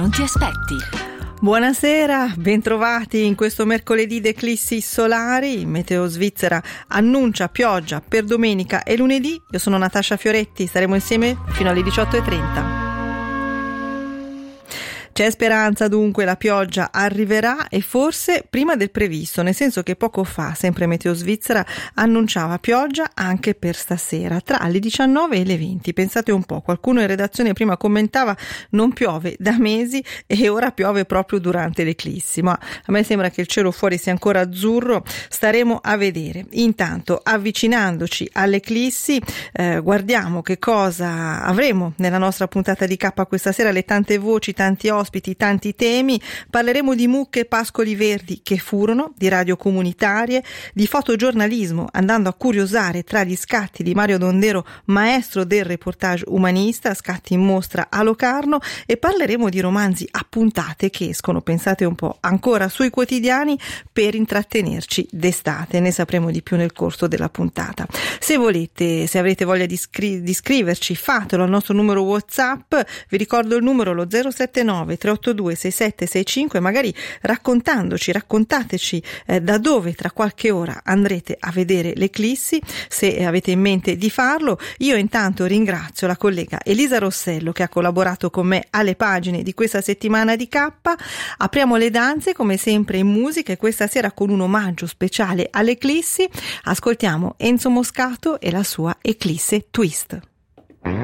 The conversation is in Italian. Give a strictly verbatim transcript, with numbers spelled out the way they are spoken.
non ti aspetti. Buonasera, bentrovati in questo mercoledì d'eclissi solari. Meteo Svizzera annuncia pioggia per domenica e lunedì. Io sono Natascia Fioretti, staremo insieme fino alle diciotto e trenta. C'è speranza dunque, la pioggia arriverà e forse prima del previsto, nel senso che poco fa sempre Meteo Svizzera annunciava pioggia anche per stasera tra le diciannove e le venti. Pensate un po', qualcuno in redazione prima commentava non piove da mesi e ora piove proprio durante l'eclissi, ma a me sembra che il cielo fuori sia ancora azzurro, staremo a vedere. Intanto, avvicinandoci all'eclissi, eh, guardiamo che cosa avremo nella nostra puntata di K questa sera, le tante voci, tanti ospiti, ospiti, tanti temi. Parleremo di mucche e pascoli verdi che furono, di radio comunitarie, di fotogiornalismo, andando a curiosare tra gli scatti di Mario Dondero, maestro del reportage umanista, scatti in mostra a Locarno, e parleremo di romanzi a puntate che escono, pensate un po', ancora sui quotidiani per intrattenerci d'estate. Ne sapremo di più nel corso della puntata. Se volete, se avrete voglia di, scri- di scriverci, fatelo al nostro numero WhatsApp. Vi ricordo il numero, lo zero sette nove tre otto due sei sette sei cinque, magari raccontandoci, raccontateci eh, da dove tra qualche ora andrete a vedere l'eclissi, se avete in mente di farlo. Io intanto ringrazio la collega Elisa Rossello che ha collaborato con me alle pagine di questa settimana di K. Apriamo le danze come sempre in musica e questa sera con un omaggio speciale all'eclissi ascoltiamo Enzo Moscato e la sua Eclisse Twist.